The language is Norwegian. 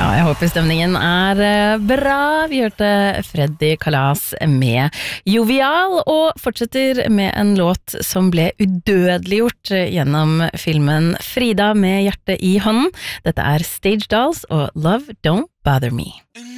jeg håper stemningen bra. Vi hørte Freddy Kalas med Jovial, og fortsetter med en låt som ble udødeliggjort gjennom filmen Frida med hjertet i hånden. Dette Stage Dolls og Love Don't Bother Me.